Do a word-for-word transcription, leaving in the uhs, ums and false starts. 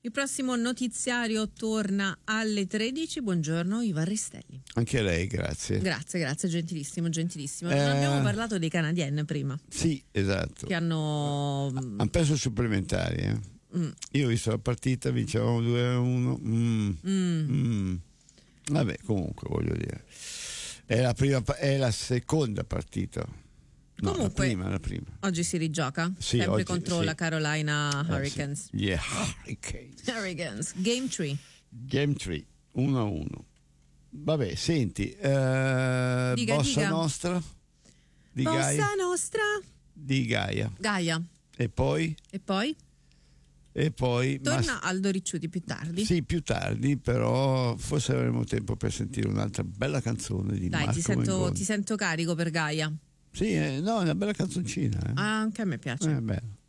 Il prossimo notiziario torna alle tredici. Buongiorno Ivan Ristelli. Anche a lei, grazie. Grazie, grazie, gentilissimo, gentilissimo. Non Eh, abbiamo parlato dei Canadiens prima. Sì, esatto. Che hanno... Hanno perso supplementari, eh. mm. Io ho visto la partita, vincevamo due a uno. Mm. Mm. Mm. Vabbè, comunque voglio dire. È la, prima, è la seconda partita. No, Comunque, la prima, la prima. Oggi si rigioca? Sì, sempre oggi, contro sì. la Carolina Hurricanes. Eh, sì. Yeah, Hurricanes. Hurricanes. Game tre. Game tre, uno a uno. Vabbè, senti, eh, diga, Bossa diga. Nostra di Bossa Gaia. Nostra Di Gaia. Gaia. E poi? E poi? E poi torna ma... Aldo Ricciuti più tardi. Sì, più tardi, però forse avremo tempo per sentire un'altra bella canzone di Dai, Marco ti sento, Mengoni. ti sento carico per Gaia. Sì, eh, no, è una bella canzoncina. Eh. Ah, anche a me piace. È bello.